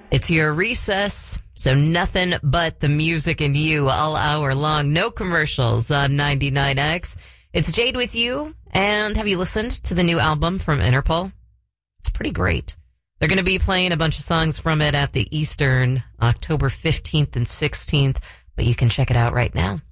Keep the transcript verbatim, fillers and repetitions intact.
It's your recess, so nothing but the music and you all hour long. No commercials on ninety-nine X. It's Jade with you, and have you listened to the new album from Interpol? It's pretty great. They're going to be playing a bunch of songs from it at the Eastern, October fifteenth and sixteenth, but you can check it out right now.